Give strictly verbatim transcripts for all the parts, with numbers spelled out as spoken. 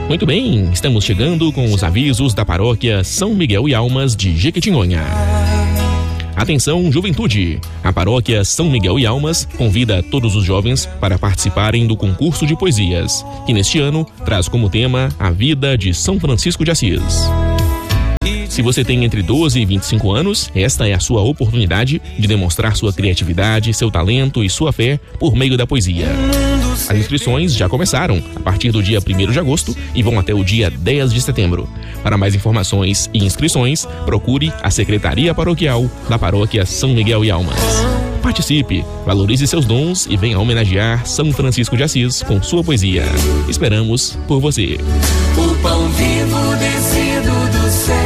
Muito bem, estamos chegando com os avisos da paróquia São Miguel e Almas de Jequitinhonha. Atenção, juventude! A paróquia São Miguel e Almas convida todos os jovens para participarem do concurso de poesias, que neste ano traz como tema a vida de São Francisco de Assis. Se você tem entre doze e vinte e cinco anos, esta é a sua oportunidade de demonstrar sua criatividade, seu talento e sua fé por meio da poesia. As inscrições já começaram a partir do dia primeiro de agosto e vão até o dia dez de setembro. Para mais informações e inscrições, procure a Secretaria Paroquial da Paróquia São Miguel e Almas. Participe, valorize seus dons e venha homenagear São Francisco de Assis com sua poesia. Esperamos por você. O pão vivo descido do céu.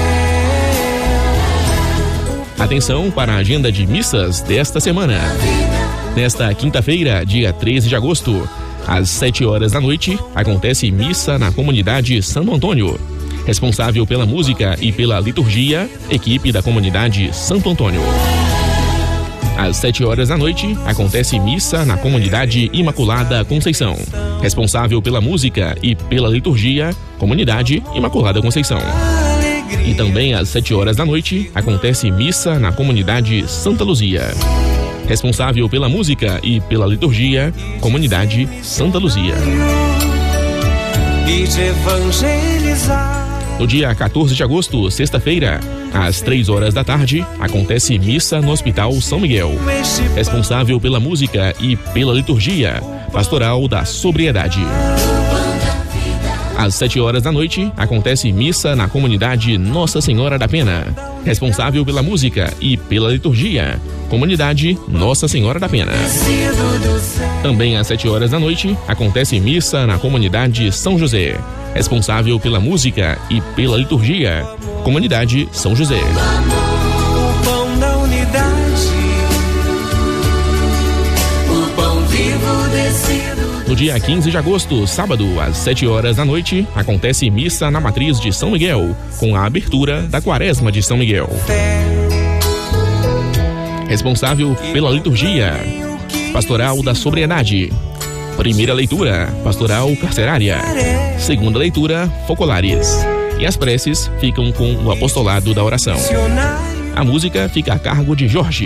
Atenção para a agenda de missas desta semana. Nesta quinta-feira, dia treze de agosto, às sete horas da noite, acontece missa na comunidade Santo Antônio. Responsável pela música e pela liturgia, equipe da comunidade Santo Antônio. Às sete horas da noite, acontece missa na comunidade Imaculada Conceição. Responsável pela música e pela liturgia, comunidade Imaculada Conceição. E também às sete horas da noite, acontece missa na comunidade Santa Luzia. Responsável pela música e pela liturgia, comunidade Santa Luzia. E de evangelizar. No dia quatorze de agosto, sexta-feira, às três horas da tarde, acontece missa no Hospital São Miguel. Responsável pela música e pela liturgia, Pastoral da Sobriedade. Às sete horas da noite, acontece missa na comunidade Nossa Senhora da Pena. Responsável pela música e pela liturgia, comunidade Nossa Senhora da Pena. Também às sete horas da noite, acontece missa na comunidade São José. Responsável pela música e pela liturgia, comunidade São José. O pão da unidade. O pão vivo descido. No dia quinze de agosto, sábado, às sete horas da noite, acontece missa na matriz de São Miguel, com a abertura da Quaresma de São Miguel. Responsável pela liturgia, Pastoral da Sobriedade. Primeira leitura, Pastoral Carcerária. Segunda leitura, Focolares. E as preces ficam com o apostolado da oração. A música fica a cargo de Jorge.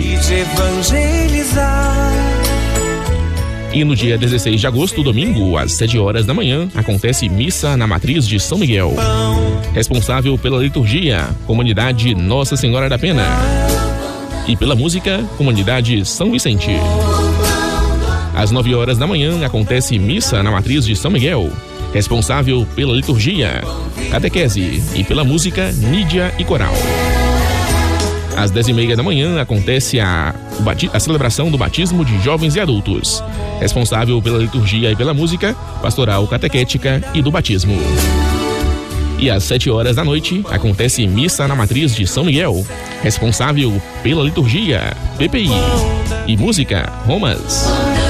E no dia dezesseis de agosto, domingo, às sete horas da manhã, acontece missa na matriz de São Miguel. Responsável pela liturgia, comunidade Nossa Senhora da Pena. E pela música, comunidade São Vicente. Às nove horas da manhã, acontece missa na matriz de São Miguel. Responsável pela liturgia, catequese e pela música, Nídia e coral. Às dez e meia da manhã, acontece a, a celebração do batismo de jovens e adultos. Responsável pela liturgia e pela música, pastoral catequética e do batismo. E às sete horas da noite, acontece missa na matriz de São Miguel. Responsável pela liturgia, P P I e música, Romas.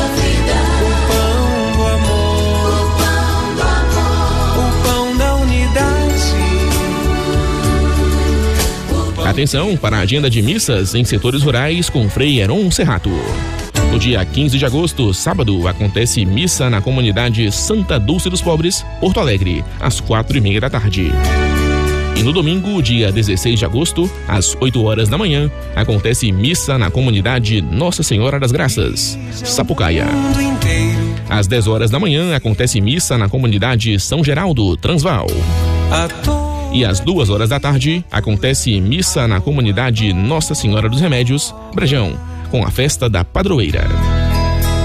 Atenção para a agenda de missas em setores rurais com Frei Heron Serrato. No dia quinze de agosto, sábado, acontece missa na comunidade Santa Dulce dos Pobres, Porto Alegre, às quatro e meia da tarde. E no domingo, dia dezesseis de agosto, às oito horas da manhã, acontece missa na comunidade Nossa Senhora das Graças, Sapucaia. Às dez horas da manhã, acontece missa na comunidade São Geraldo, Transvaal. E às duas horas da tarde, acontece missa na comunidade Nossa Senhora dos Remédios, Brejão, com a festa da padroeira.